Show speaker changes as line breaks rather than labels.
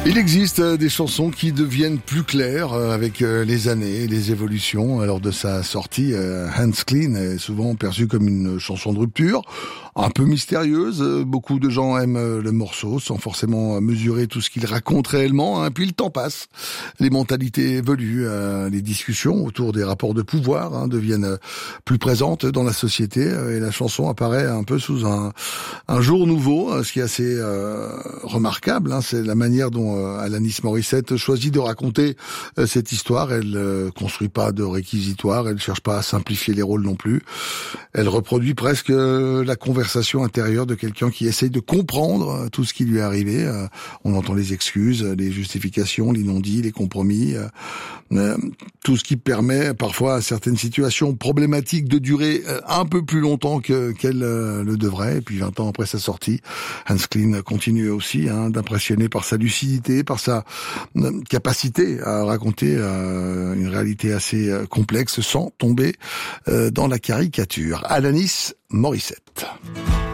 Il existe des chansons qui deviennent plus claires avec les années, les évolutions. Lors de sa sortie, Hands Clean est souvent perçue comme une chanson de rupture, un peu mystérieuse. Beaucoup de gens aiment le morceau sans forcément mesurer tout ce qu'il raconte réellement. Puis le temps passe, les mentalités évoluent, les discussions autour des rapports de pouvoir deviennent plus présentes dans la société et la chanson apparaît un peu sous un jour nouveau, ce qui est assez remarquable. C'est la manière dont Alanis Morissette choisit de raconter cette histoire. Elle construit pas de réquisitoire, elle cherche pas à simplifier les rôles non plus. Elle reproduit presque la conversation intérieure de quelqu'un qui essaye de comprendre tout ce qui lui est arrivé. On entend les excuses, les justifications, les non-dits, les compromis, tout ce qui permet parfois à certaines situations problématiques de durer un peu plus longtemps qu'elle le devrait. Et puis 20 ans après sa sortie, Hands Clean continue aussi d'impressionner par sa lucidité, par sa capacité à raconter une réalité assez complexe sans tomber dans la caricature. Alanis Morissette.